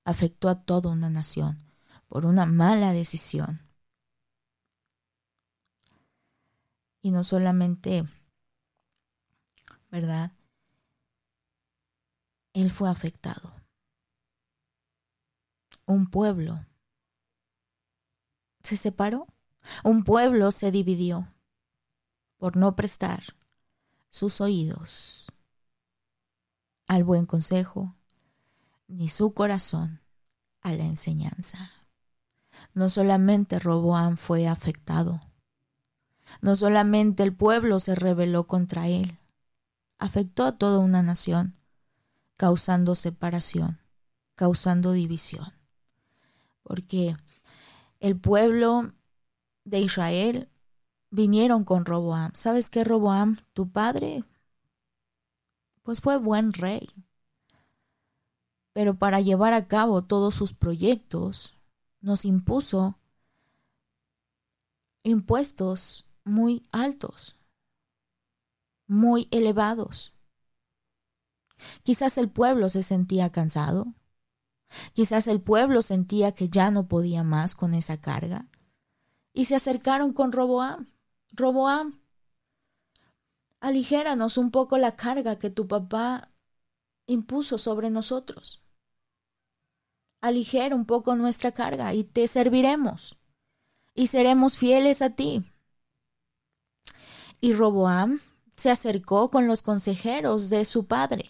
afectó a toda una nación por una mala decisión. Y no solamente, ¿verdad? Él fue afectado. Un pueblo se separó. Un pueblo se dividió por no prestar sus oídos al buen consejo, ni su corazón a la enseñanza. No solamente Roboam fue afectado, no solamente el pueblo se rebeló contra él, afectó a toda una nación, causando separación, causando división. Porque el pueblo de Israel vinieron con Roboam. ¿Sabes qué, Roboam? Tu padre, pues fue buen rey. Pero para llevar a cabo todos sus proyectos, nos impuso impuestos muy altos, muy elevados. Quizás el pueblo se sentía cansado. Quizás el pueblo sentía que ya no podía más con esa carga. Y se acercaron con Roboam. Roboam, aligéranos un poco la carga que tu papá impuso sobre nosotros. Aligera un poco nuestra carga y te serviremos y seremos fieles a ti. Y Roboam se acercó con los consejeros de su padre.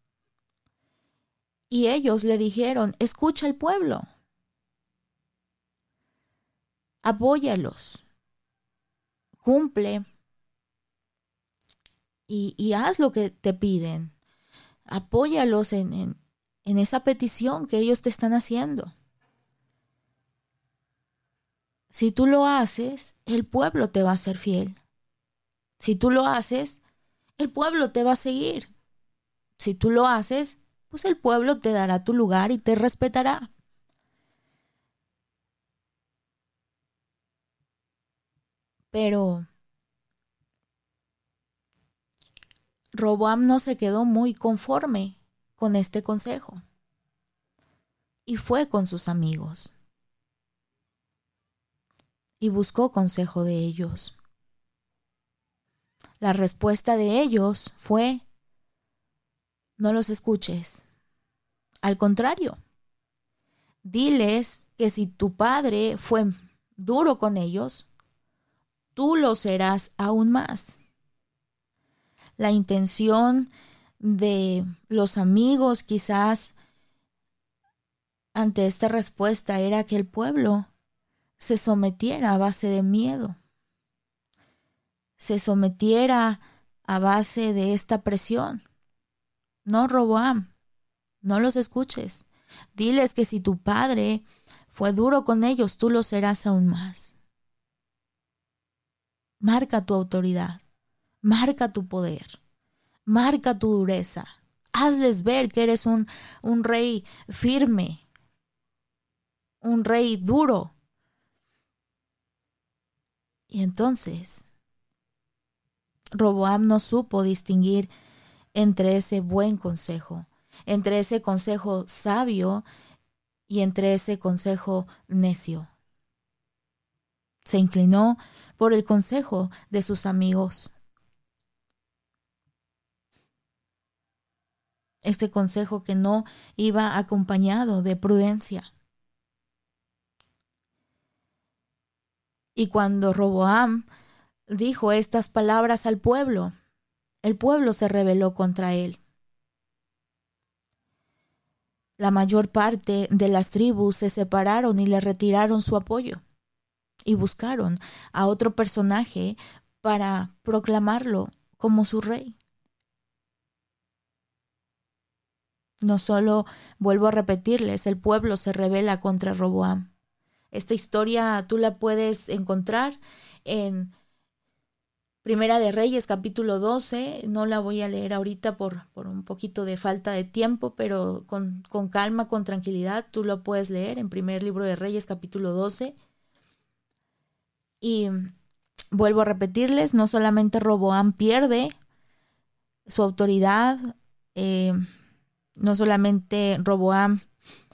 Y ellos le dijeron, escucha al pueblo, apóyalos, cumple y haz lo que te piden. Apóyalos en esa petición que ellos te están haciendo. Si tú lo haces, el pueblo te va a ser fiel. Si tú lo haces, el pueblo te va a seguir. Si tú lo haces, pues el pueblo te dará tu lugar y te respetará. Pero Roboam no se quedó muy conforme con este consejo y fue con sus amigos y buscó consejo de ellos. La respuesta de ellos fue, no los escuches. Al contrario, diles que si tu padre fue duro con ellos, tú lo serás aún más. La intención de los amigos quizás ante esta respuesta era que el pueblo se sometiera a base de miedo, se sometiera a base de esta presión. No, Roboam, no los escuches. Diles que si tu padre fue duro con ellos, tú lo serás aún más. Marca tu autoridad, marca tu poder, marca tu dureza. Hazles ver que eres un rey firme, un rey duro. Y entonces Roboam no supo distinguir entre ese buen consejo, entre ese consejo sabio y entre ese consejo necio. Se inclinó por el consejo de sus amigos. Este consejo que no iba acompañado de prudencia. Y cuando Roboam dijo estas palabras al pueblo, el pueblo se rebeló contra él. La mayor parte de las tribus se separaron y le retiraron su apoyo y buscaron a otro personaje para proclamarlo como su rey. No solo, vuelvo a repetirles, el pueblo se rebela contra Roboam. Esta historia tú la puedes encontrar en Primera de Reyes, capítulo 12. No la voy a leer ahorita por un poquito de falta de tiempo, pero con calma, con tranquilidad, tú lo puedes leer en Primer Libro de Reyes, capítulo 12. Y vuelvo a repetirles, no solamente Roboam pierde su autoridad, no solamente Roboam